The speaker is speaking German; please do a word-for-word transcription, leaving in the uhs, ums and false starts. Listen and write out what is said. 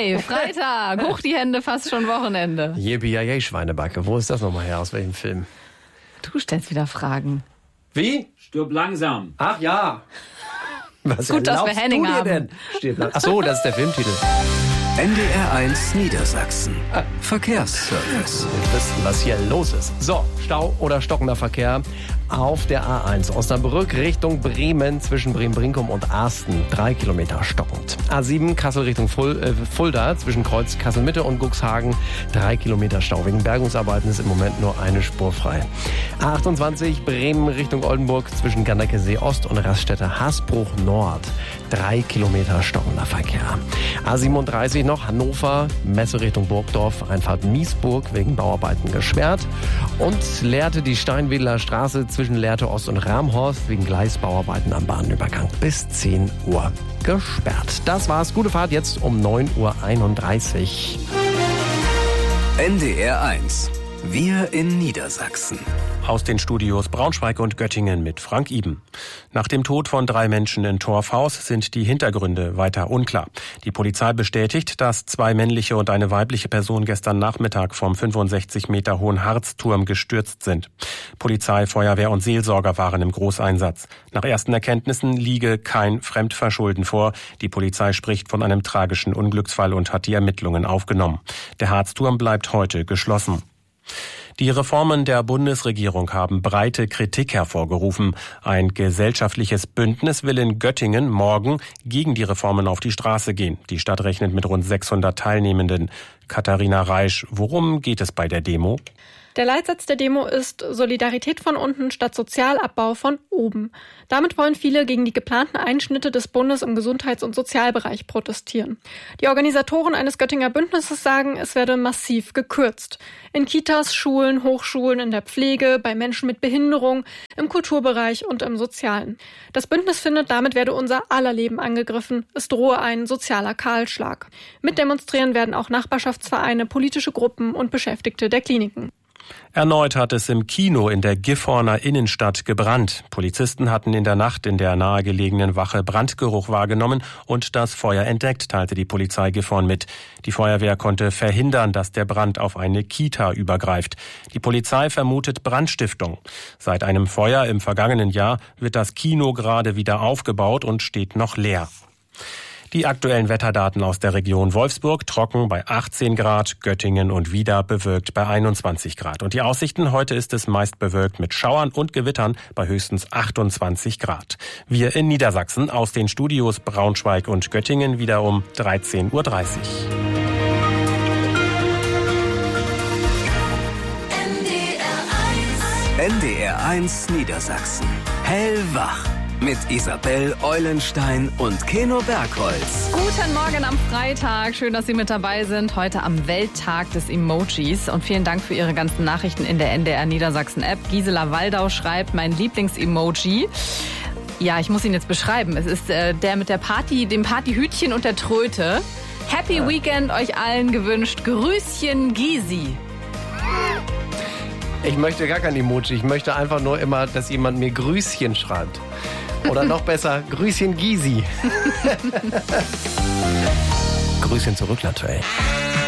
Mai, Freitag, hoch die Hände, fast schon Wochenende. Yippie, Schweinebacke. Wo ist das nochmal her? Aus welchem Film? Du stellst wieder Fragen. Wie? Stirb langsam. Ach ja. Was Gut, dass wir Henning haben. Denn? Ach so, das ist der Filmtitel. N D R eins Niedersachsen. Verkehrsservice. Wir wissen, was hier los ist. So, Stau oder stockender Verkehr auf der A eins. Osnabrück Richtung Bremen zwischen Bremen-Brinkum und Arsten. Drei Kilometer stockend. A sieben Kassel Richtung Ful- äh, Fulda zwischen Kreuz Kassel-Mitte und Cuxhagen. Drei Kilometer Stau. Wegen Bergungsarbeiten ist im Moment nur eine Spur frei. A achtundzwanzig Bremen Richtung Oldenburg zwischen Gannekesee Ost und Raststätte Hasbruch Nord. Drei Kilometer stockender Verkehr. A siebenunddreißig noch Hannover, Messe Richtung Burgdorf, Einfahrt Miesburg wegen Bauarbeiten gesperrt. Und Lehrte die Steinwedler Straße zwischen Lehrte Ost und Ramhorst wegen Gleisbauarbeiten am Bahnübergang bis zehn Uhr gesperrt. Das war's. Gute Fahrt jetzt um neun Uhr einunddreißig. N D R eins. Wir in Niedersachsen. Aus den Studios Braunschweig und Göttingen mit Frank Iben. Nach dem Tod von drei Menschen in Torfhaus sind die Hintergründe weiter unklar. Die Polizei bestätigt, dass zwei männliche und eine weibliche Person gestern Nachmittag vom fünfundsechzig Meter hohen Harzturm gestürzt sind. Polizei, Feuerwehr und Seelsorger waren im Großeinsatz. Nach ersten Erkenntnissen liege kein Fremdverschulden vor. Die Polizei spricht von einem tragischen Unglücksfall und hat die Ermittlungen aufgenommen. Der Harzturm bleibt heute geschlossen. Die Reformen der Bundesregierung haben breite Kritik hervorgerufen. Ein gesellschaftliches Bündnis will in Göttingen morgen gegen die Reformen auf die Straße gehen. Die Stadt rechnet mit rund sechshundert Teilnehmenden. Katharina Reisch, worum geht es bei der Demo? Der Leitsatz der Demo ist Solidarität von unten statt Sozialabbau von oben. Damit wollen viele gegen die geplanten Einschnitte des Bundes im Gesundheits- und Sozialbereich protestieren. Die Organisatoren eines Göttinger Bündnisses sagen, es werde massiv gekürzt. In Kitas, Schulen, Hochschulen, in der Pflege, bei Menschen mit Behinderung, im Kulturbereich und im Sozialen. Das Bündnis findet, damit werde unser aller Leben angegriffen. Es drohe ein sozialer Kahlschlag. Mitdemonstrieren werden auch Nachbarschaftsvereine, politische Gruppen und Beschäftigte der Kliniken. Erneut hat es im Kino in der Gifhorner Innenstadt gebrannt. Polizisten hatten in der Nacht in der nahegelegenen Wache Brandgeruch wahrgenommen und das Feuer entdeckt, teilte die Polizei Gifhorn mit. Die Feuerwehr konnte verhindern, dass der Brand auf eine Kita übergreift. Die Polizei vermutet Brandstiftung. Seit einem Feuer im vergangenen Jahr wird das Kino gerade wieder aufgebaut und steht noch leer. Die aktuellen Wetterdaten aus der Region Wolfsburg: trocken bei achtzehn Grad, Göttingen und Wieder bewölkt bei einundzwanzig Grad. Und die Aussichten: heute ist es meist bewölkt mit Schauern und Gewittern bei höchstens achtundzwanzig Grad. Wir in Niedersachsen aus den Studios Braunschweig und Göttingen wieder um dreizehn Uhr dreißig. N D R eins Niedersachsen. Hellwach. Mit Isabel Eulenstein und Keno Bergholz. Guten Morgen am Freitag. Schön, dass Sie mit dabei sind. Heute am Welttag des Emojis. Und vielen Dank für Ihre ganzen Nachrichten in der N D R Niedersachsen App. Gisela Waldau schreibt, mein Lieblings-Emoji. Ja, ich muss ihn jetzt beschreiben. Es ist äh, der mit der Party, dem Partyhütchen und der Tröte. Happy ja. Weekend euch allen gewünscht. Grüßchen Gysi. Ich möchte gar kein Emoji. Ich möchte einfach nur immer, dass jemand mir Grüßchen schreibt. Oder noch besser, Grüßchen Gysi. Grüßchen zurück natürlich.